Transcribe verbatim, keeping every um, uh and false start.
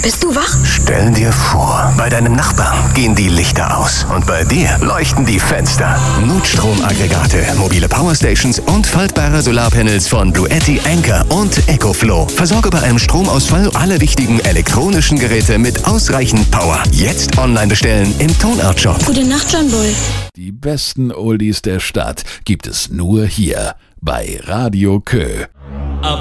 bist du wach? Stell dir vor, bei deinem Nachbarn gehen die Lichter aus und bei dir leuchten die Fenster. Notstromaggregate, mobile Powerstations und faltbare Solarpanels von Bluetti, Anker und EcoFlow. Versorge bei einem Stromausfall alle wichtigen elektronischen Geräte mit ausreichend Power. Jetzt online bestellen im Tonart-Shop. Gute Nacht, John Bull. Die besten Oldies der Stadt gibt es nur hier bei Radio Kö. Ab